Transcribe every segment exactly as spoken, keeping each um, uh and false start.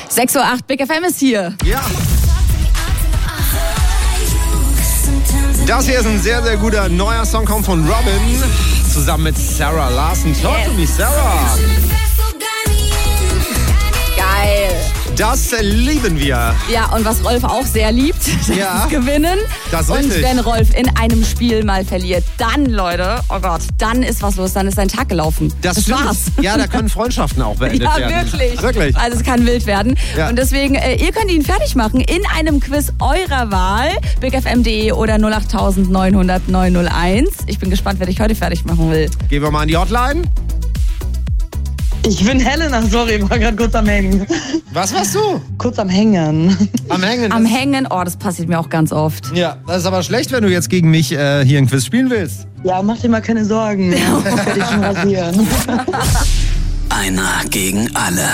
sechs Uhr acht, Big F M ist hier. Ja. Das hier ist ein sehr, sehr guter neuer Song, kommt von Robin, zusammen mit Sarah Larson. Talk to me, Sarah. Geil. Das lieben wir. Ja, und was Rolf auch sehr liebt, das Ja. ist Gewinnen. Das ist und richtig. wenn Rolf in einem Spiel mal verliert, dann, Leute, oh Gott, dann ist was los, dann ist sein Tag gelaufen. Das, stimmt. war's. Ja, da können Freundschaften auch beendet Ja, werden. wirklich. Wirklich. Also es kann wild werden. Ja. Und deswegen, äh, ihr könnt ihn fertig machen in einem Quiz eurer Wahl. big f m punkt d e oder null acht neun null null neun null eins. Ich bin gespannt, wer dich heute fertig machen will. Gehen wir mal an die Hotline. Ich bin Helena, sorry, war gerade kurz am Hängen. Was warst du? Kurz am Hängen. Am Hängen. Am Hängen, oh, das passiert mir auch ganz oft. Ja, das ist aber schlecht, wenn du jetzt gegen mich äh, hier ein Quiz spielen willst. Ja, mach dir mal keine Sorgen. Ich werde dich schon rasieren. Einer gegen alle.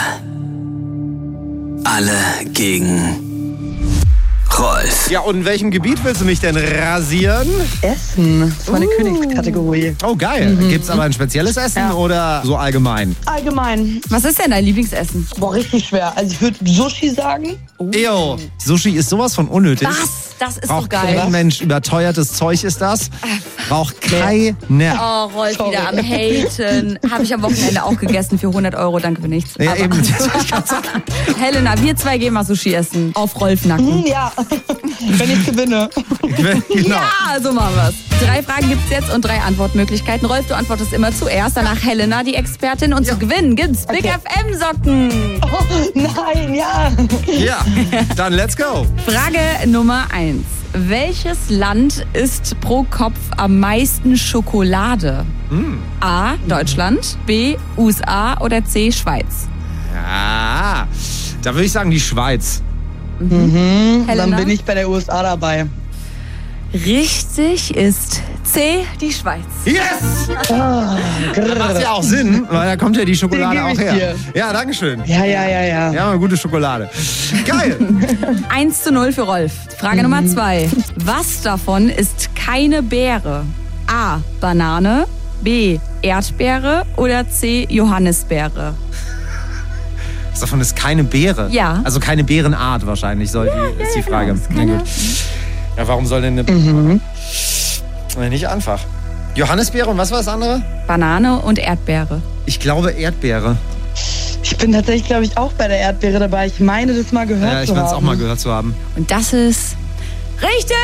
Alle gegen Rolf. Ja, und in welchem Gebiet willst du mich denn rasieren? Essen, das ist meine Uh. Königskategorie. Oh, geil. Gibt's aber ein spezielles Essen Ja. oder so allgemein? Allgemein, Was ist denn dein Lieblingsessen? boah, richtig schwer. Also ich würde Sushi sagen. Ew. Sushi ist sowas von unnötig. Was? Das ist Braucht doch geil. kein Mensch. Überteuertes Zeug ist das. Braucht keine. Oh, Rolf Sorry. wieder am Haten. Habe ich am Wochenende auch gegessen für hundert Euro, danke für nichts. Ja, Aber- eben. Helena, wir zwei gehen mal Sushi essen. Auf Rolf Nacken. Hm, ja, wenn ich gewinne. Genau. Ja, so machen wir's. Drei Fragen gibt's jetzt und drei Antwortmöglichkeiten. Rolf, du antwortest immer zuerst, danach Helena, die Expertin. Und zu gewinnen gibt's Big Okay. F M Socken. Oh, nein, ja. Ja, dann let's go. Frage Nummer eins. Welches Land isst pro Kopf am meisten Schokolade? A. Deutschland, B. U S A oder C. Schweiz? Ja, da würde ich sagen die Schweiz. Helena? Dann bin ich bei der U S A dabei. Richtig ist C. Die Schweiz. Yes! Ah, Macht ja auch Sinn, weil da kommt ja die Schokolade Den auch geb ich her. dir. Ja, dankeschön. Ja, ja, ja, ja. Ja, eine gute Schokolade. Geil. eins zu null für Rolf. Frage Nummer zwei. Was davon ist keine Beere? A. Banane, B. Erdbeere oder C. Johannisbeere? Was davon ist keine Beere? Ja. Also keine Beerenart wahrscheinlich, soll die, ist die Frage. genau, ist Na keine- gut. Ja, warum soll denn eine... Mhm. Na, nicht einfach. Johannisbeere und was war das andere? Banane und Erdbeere. Ich glaube Erdbeere. Ich bin tatsächlich, glaube ich, auch bei der Erdbeere dabei. Ich meine, das mal gehört Ja, ich zu meine es haben. auch mal gehört zu haben. Und das ist richtig!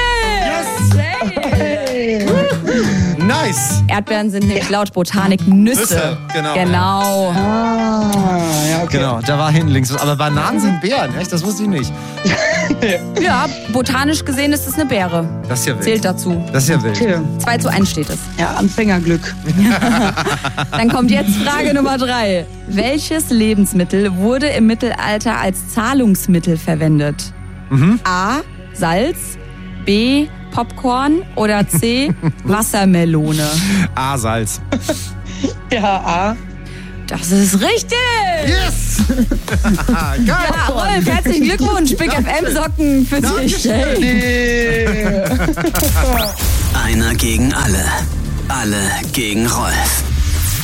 Hey. Nice! Erdbeeren sind nämlich laut Botanik Nüsse. Nüsse, genau. Genau. Ah, ja, okay. Genau, da war hinten links was. Aber Bananen sind Beeren, echt? Das wusste ich nicht. Ja, botanisch gesehen ist es eine Beere. Das ist ja wild. Zählt dazu. Das ist ja wild. Okay. zwei zu eins steht es. Ja, Anfängerglück. Dann kommt jetzt Frage Nummer drei. Welches Lebensmittel wurde im Mittelalter als Zahlungsmittel verwendet? A. Salz, B. Popcorn oder C. Wassermelone? Ah, Salz. Ja, A. Das ist richtig! Yes! Geil! Ja, Rolf, herzlichen Glückwunsch. Big F M Socken für dich. Hey. Nee. Einer gegen alle. Alle gegen Rolf.